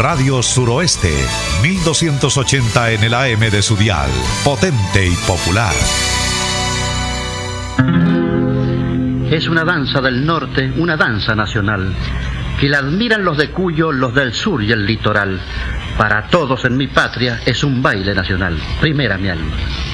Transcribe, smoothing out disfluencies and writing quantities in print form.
Radio Suroeste, 1280 en el AM de su dial, potente y popular. Es una danza del norte, una danza nacional, que la admiran los de Cuyo, los del sur y el litoral. Para todos en mi patria es un baile nacional. Primera mi alma.